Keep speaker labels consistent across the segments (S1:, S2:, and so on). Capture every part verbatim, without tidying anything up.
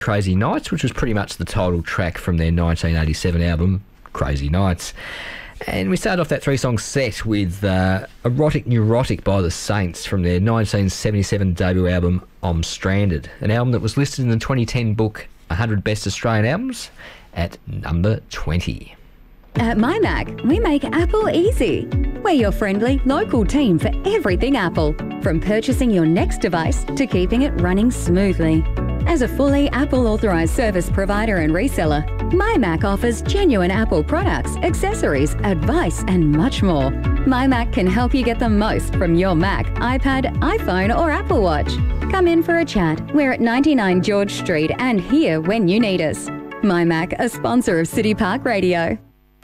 S1: Crazy Nights, which was pretty much the title track from their nineteen eighty-seven album, Crazy Nights. And we started off that three-song set with uh, Erotic Neurotic by the Saints from their nineteen seventy-seven debut album, I'm Stranded, an album that was listed in the twenty ten book one hundred Best Australian Albums at number twenty.
S2: At MyMac, we make Apple easy. We're your friendly, local team for everything Apple, from purchasing your next device to keeping it running smoothly. As a fully Apple-authorised service provider and reseller, MyMac offers genuine Apple products, accessories, advice and much more. MyMac can help you get the most from your Mac, iPad, iPhone or Apple Watch. Come in for a chat. We're at ninety-nine George Street and here when you need us. MyMac, a sponsor of City Park Radio.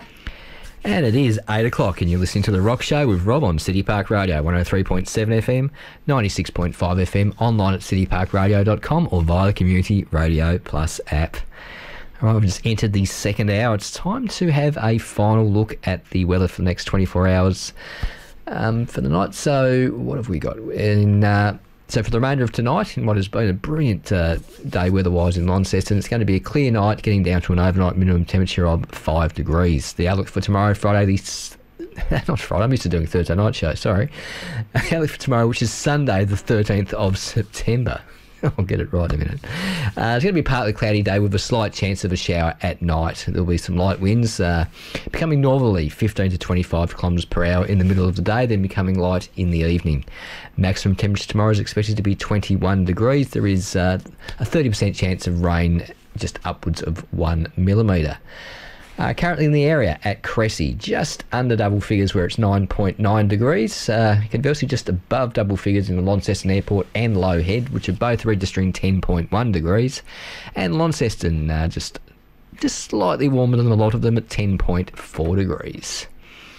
S1: And it is eight o'clock and you're listening to The Rock Show with Rob on City Park Radio, one oh three point seven F M, ninety-six point five F M, online at city park radio dot com or via the Community Radio Plus app. All right, we've just entered the second hour. It's time to have a final look at the weather for the next twenty-four hours um, for the night. So what have we got? In, uh, so for the remainder of tonight, in what has been a brilliant uh, day weather-wise in Launceston, it's going to be a clear night, getting down to an overnight minimum temperature of five degrees. The outlook for tomorrow, Friday, the... not Friday, I'm used to doing a Thursday night show, sorry. The outlook for tomorrow, which is Sunday, the thirteenth of September. I'll get it right in a minute. Uh, it's going to be a partly cloudy day with a slight chance of a shower at night. There'll be some light winds, uh, becoming northerly, fifteen to twenty-five kilometres per hour in the middle of the day, then becoming light in the evening. Maximum temperature tomorrow is expected to be twenty-one degrees. There is uh, a thirty percent chance of rain, just upwards of one millimetre. Uh, currently in the area at Cressy, just under double figures where it's nine point nine degrees. Uh, conversely, just above double figures in the Launceston Airport and Low Head, which are both registering ten point one degrees. And Launceston, uh, just, just slightly warmer than a lot of them at ten point four degrees.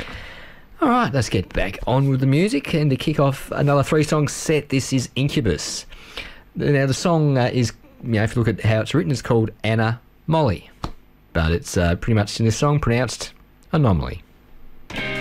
S1: All right, let's get back on with the music. And to kick off another three-song set, this is Incubus. Now, the song uh, is, you know, if you look at how it's written, it's called Anna Molly. But it's uh, pretty much in this song pronounced Anomaly.